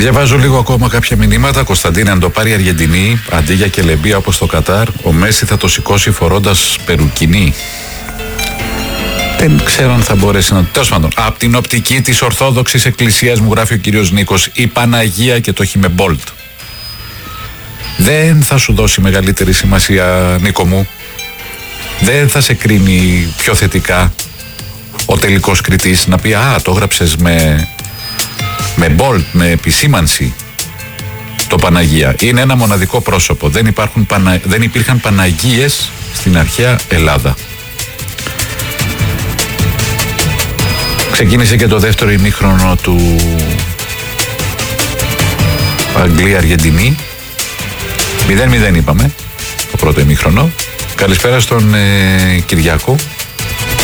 Διαβάζω λίγο ακόμα κάποια μηνύματα. Κωνσταντίνε, αν το πάρει η Αργεντινή αντί για κελεμπία όπως το Κατάρ, ο Μέση θα το σηκώσει φορώντας περουκινή. Δεν ξέρω αν θα μπορέσει να. Τέλος πάντων, από την οπτική της Ορθόδοξης Εκκλησίας, μου γράφει ο κύριος Νίκος, η Παναγία και το Χιμεμπόλτ δεν θα σου δώσει μεγαλύτερη σημασία, Νίκο μου. Δεν θα σε κρίνει πιο θετικά ο τελικός κριτής να πει «Α, το έγραψες με μπολτ, με επισήμανση το Παναγία». Είναι ένα μοναδικό πρόσωπο. Δεν υπήρχαν Παναγίες στην αρχαία Ελλάδα. Ξεκίνησε και το δεύτερο ημίχρονο του Αγγλία-Αργεντινή. 0-0 είπαμε το πρώτο ημίχρονο. Καλησπέρα στον Κυριάκο.